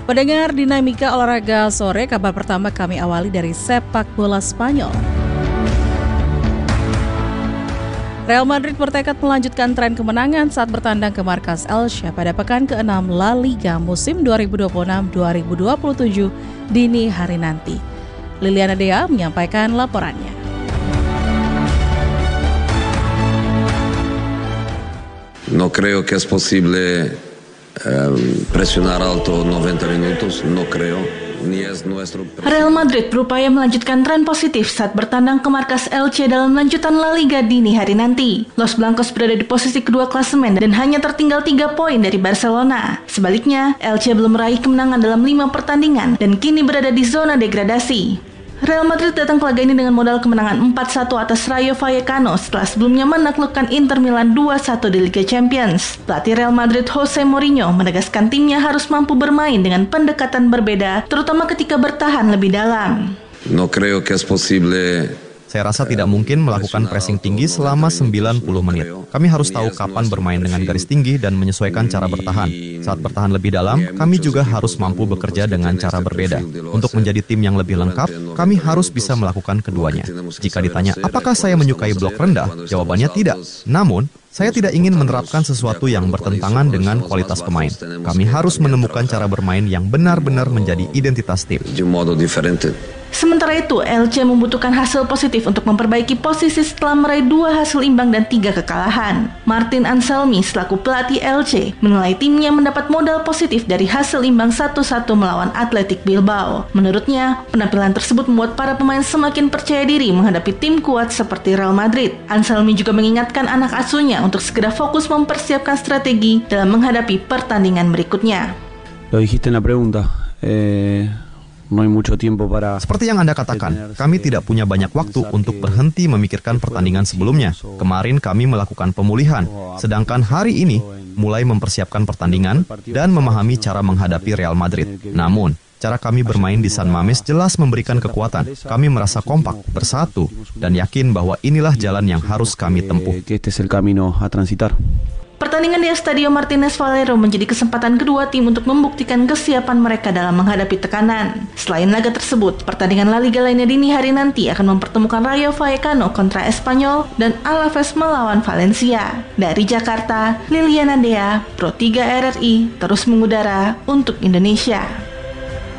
Pendengar dinamika olahraga sore, kabar pertama kami awali dari sepak bola Spanyol. Real Madrid bertekad melanjutkan tren kemenangan saat bertandang ke markas Elche pada pekan ke-6 La Liga musim 2026-2027 dini hari nanti. Liliana Dea menyampaikan laporannya. No creo que es posible presionar alto 90 minutos, no creo. Real Madrid berupaya melanjutkan tren positif saat bertandang ke markas Elche dalam lanjutan La Liga dini hari nanti. Los Blancos berada di posisi kedua klasemen dan hanya tertinggal 3 poin dari Barcelona. Sebaliknya, Elche belum meraih kemenangan dalam 5 pertandingan dan kini berada di zona degradasi. Real Madrid datang ke laga ini dengan modal kemenangan 4-1 atas Rayo Vallecano setelah sebelumnya menaklukkan Inter Milan 2-1 di Liga Champions. Pelatih Real Madrid Jose Mourinho menegaskan timnya harus mampu bermain dengan pendekatan berbeda, terutama ketika bertahan lebih dalam. No creo que es posible. Saya rasa tidak mungkin melakukan pressing tinggi selama 90 menit. Kami harus tahu kapan bermain dengan garis tinggi dan menyesuaikan cara bertahan. Saat bertahan lebih dalam, kami juga harus mampu bekerja dengan cara berbeda. Untuk menjadi tim yang lebih lengkap, kami harus bisa melakukan keduanya. Jika ditanya, apakah saya menyukai blok rendah? Jawabannya tidak. Namun, saya tidak ingin menerapkan sesuatu yang bertentangan dengan kualitas pemain. Kami harus menemukan cara bermain yang benar-benar menjadi identitas tim. Sementara itu, Elche membutuhkan hasil positif untuk memperbaiki posisi setelah meraih 2 hasil imbang dan 3 kekalahan. Martin Anselmi selaku pelatih Elche menilai timnya mendapat modal positif dari hasil imbang 1-1 melawan Athletic Bilbao. Menurutnya, penampilan tersebut membuat para pemain semakin percaya diri menghadapi tim kuat seperti Real Madrid. Anselmi juga mengingatkan anak asuhnya untuk segera fokus mempersiapkan strategi dalam menghadapi pertandingan berikutnya. Lo dijiste en la pregunta. Seperti yang Anda katakan, kami tidak punya banyak waktu untuk berhenti memikirkan pertandingan sebelumnya. Kemarin kami melakukan pemulihan, sedangkan hari ini mulai mempersiapkan pertandingan dan memahami cara menghadapi Real Madrid. Namun, cara kami bermain di San Mamés jelas memberikan kekuatan. Kami merasa kompak, bersatu, dan yakin bahwa inilah jalan yang harus kami tempuh. Pertandingan di Estadio Martínez Valero menjadi kesempatan kedua tim untuk membuktikan kesiapan mereka dalam menghadapi tekanan. Selain laga tersebut, pertandingan La Liga lainnya dini hari nanti akan mempertemukan Rayo Vallecano kontra Espanyol dan Alaves melawan Valencia. Dari Jakarta, Liliana Dea, Pro 3 RRI, terus mengudara untuk Indonesia.